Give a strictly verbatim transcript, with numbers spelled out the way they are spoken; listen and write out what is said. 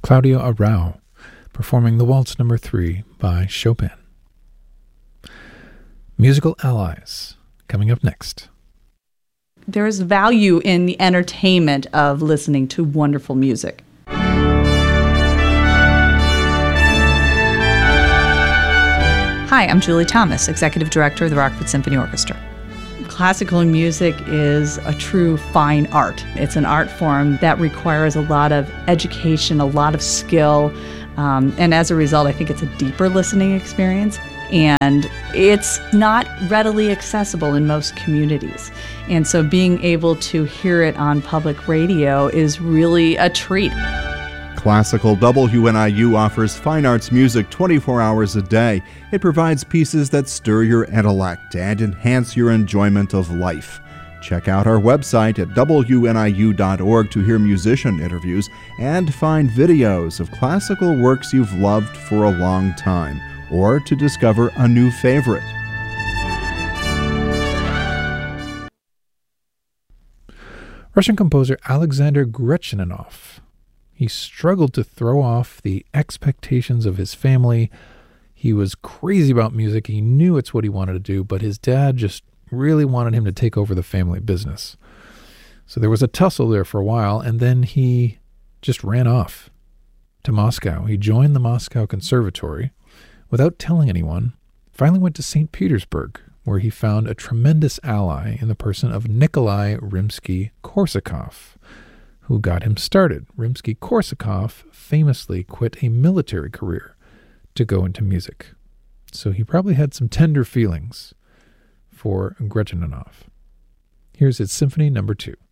Claudia Arrau, performing the Waltz Number three by Chopin. Musical Allies, coming up next. There is value in the entertainment of listening to wonderful music. Hi, I'm Julie Thomas, Executive Director of the Rockford Symphony Orchestra. Classical music is a true fine art. It's an art form that requires a lot of education, a lot of skill, um, and as a result, I think it's a deeper listening experience. And it's not readily accessible in most communities. And so being able to hear it on public radio is really a treat. Classical W N I U offers fine arts music twenty-four hours a day. It provides pieces that stir your intellect and enhance your enjoyment of life. Check out our website at W N I U dot org to hear musician interviews and find videos of classical works you've loved for a long time, or to discover a new favorite. Russian composer Alexander Gretchaninov. He struggled to throw off the expectations of his family. He was crazy about music. He knew it's what he wanted to do, but his dad just really wanted him to take over the family business. So there was a tussle there for a while, and then he just ran off to Moscow. He joined the Moscow Conservatory without telling anyone, finally went to Saint Petersburg, where he found a tremendous ally in the person of Nikolai Rimsky-Korsakov, who got him started. Rimsky-Korsakov famously quit a military career to go into music. So he probably had some tender feelings for Gretchaninov. Here's his Symphony Number Two.